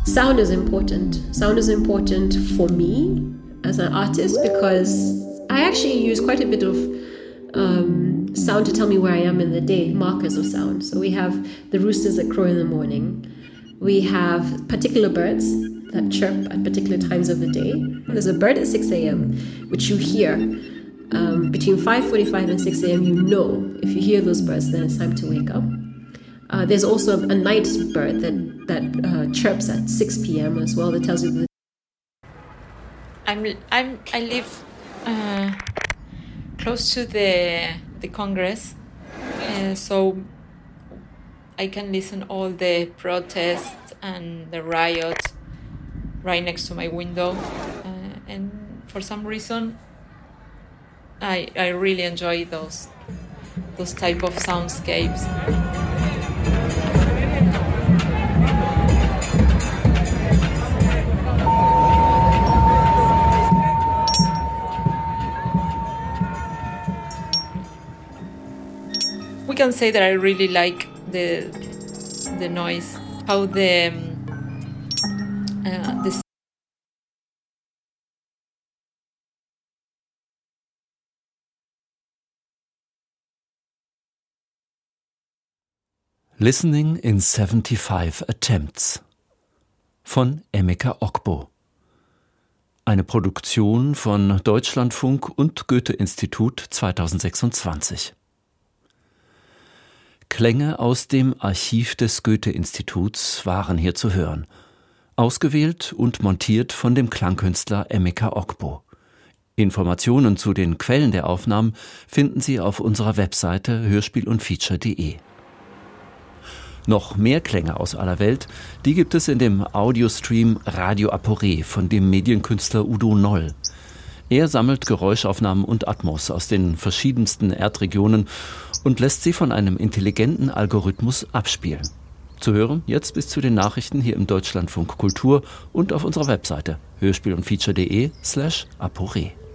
Sound is important. Sound is important for me as an artist because I actually use quite a bit of sound to tell me where I am in the day, markers of sound. So we have the roosters that crow in the morning. We have particular birds that chirp at particular times of the day. There's a bird at 6 a.m., which you hear. Between 5:45 and 6 a.m., you know, if you hear those birds, then it's time to wake up. There's also a night bird that chirps at 6 p.m. as well. That tells you that I live close to the Congress, so I can listen all the protests and the riot right next to my window, and for some reason, I really enjoy those type of soundscapes. We can say that I really like the noise, how the Listening in 75 Attempts von Emeka Ogbo. Eine Produktion von Deutschlandfunk und Goethe-Institut 2026. Klänge aus dem Archiv des Goethe-Instituts waren hier zu hören. Ausgewählt und montiert von dem Klangkünstler Emeka Ogbo. Informationen zu den Quellen der Aufnahmen finden Sie auf unserer Webseite hörspielundfeature.de. Noch mehr Klänge aus aller Welt, die gibt es in dem Audiostream Radio Aporé von dem Medienkünstler Udo Noll. Er sammelt Geräuschaufnahmen und Atmos aus den verschiedensten Erdregionen und lässt sie von einem intelligenten Algorithmus abspielen. Zu hören jetzt bis zu den Nachrichten hier im Deutschlandfunk Kultur und auf unserer Webseite hörspielundfeature.de/Aporé.